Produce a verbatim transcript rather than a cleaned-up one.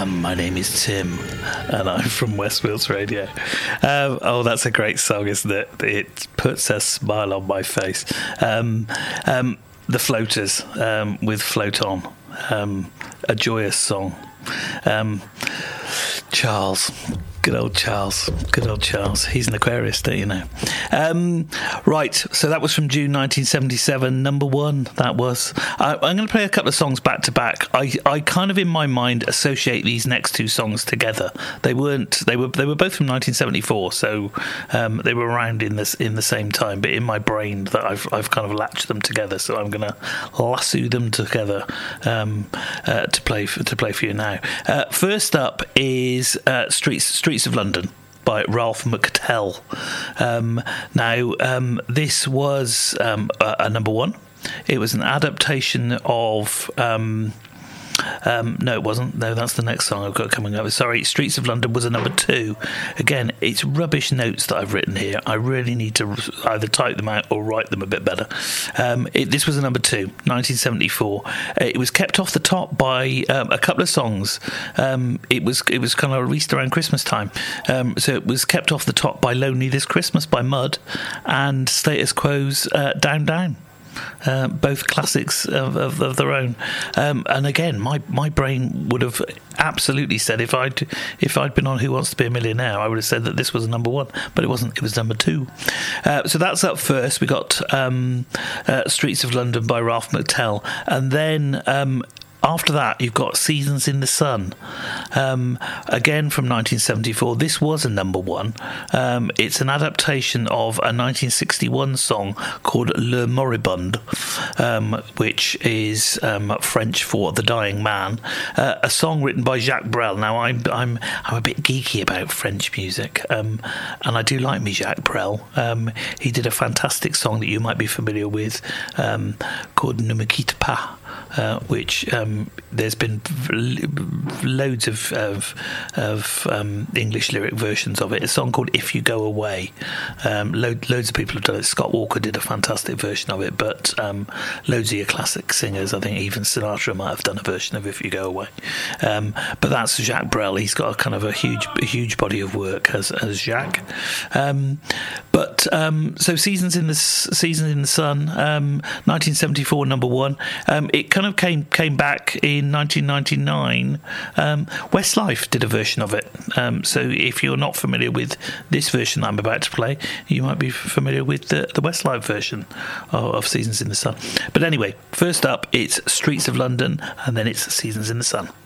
Um, my name is Tim, and I'm from West Wales Radio. Um, oh, that's a great song, isn't it? It puts a smile on my face. Um, um, the Floaters um, with Float On, um, a joyous song. Um, Charles, good old Charles, good old Charles. He's an Aquarius, don't you know? Um, right, so that was from June nineteen seventy-seven, number one. That was. I, I'm going to play a couple of songs back to back. I, I kind of in my mind associate these next two songs together. They weren't. They were. They were both from nineteen seventy-four, so um, they were around in this in the same time. But in my brain, that I've I've kind of latched them together. So I'm going to lasso them together um, uh, to play for, to play for you now. Uh, first up is uh, Streets Streets of London by Ralph McTell. Um, now, um, this was um, a, a number one. It was an adaptation of... Um, Um, no, it wasn't. No, that's the next song I've got coming up. Sorry, Streets of London was a number two. Again, it's rubbish notes that I've written here. I really need to either type them out or write them a bit better. Um, it, this was a number two, nineteen seventy-four. Uh, it was kept off the top by um, a couple of songs. Um, it was it was kind of released around Christmas time. Um, so it was kept off the top by Lonely This Christmas by Mud and Status Quo's uh, Down Down. Uh, both classics of, of, of their own, um, and again, my, my brain would have absolutely said if I'd if I'd been on Who Wants to Be a Millionaire, I would have said that this was number one, but it wasn't. It was number two. Uh, so that's up first. We got um, uh, Streets of London by Ralph McTell, and then. Um, After that, you've got Seasons in the Sun, um, again from nineteen seventy-four. This was a number one. Um, it's an adaptation of a nineteen sixty-one song called Le Moribund, um, which is um, French for The Dying Man, uh, a song written by Jacques Brel. Now, I'm I'm I'm a bit geeky about French music, um, and I do like me Jacques Brel. Um, he did a fantastic song that you might be familiar with um, called Ne me quitte pas. Uh, which um, there's been loads of of, of um, English lyric versions of it. A song called If You Go Away. Um, lo- loads of people have done it. Scott Walker did a fantastic version of it, but um, loads of your classic singers, I think even Sinatra might have done a version of If You Go Away. Um, but that's Jacques Brel. He's got a kind of a huge a huge body of work as as Jacques. Um, but um, so Seasons in the Seasons in the Sun, um, nineteen seventy-four, number one. Um, it kind of came came back in nineteen ninety-nine. Um, Westlife did a version of it. Um, so if you're not familiar with this version that I'm about to play, you might be familiar with the, the Westlife version of, of Seasons in the Sun. But anyway, first up, it's Streets of London, and then it's Seasons in the Sun.